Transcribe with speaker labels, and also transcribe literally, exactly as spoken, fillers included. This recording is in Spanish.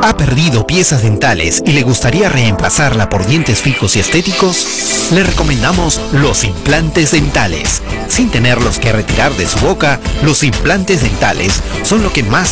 Speaker 1: ¿Ha perdido piezas dentales y le gustaría reemplazarla por dientes fijos y estéticos? Le recomendamos los implantes dentales. Sin tenerlos que retirar de su boca, los implantes dentales son lo que más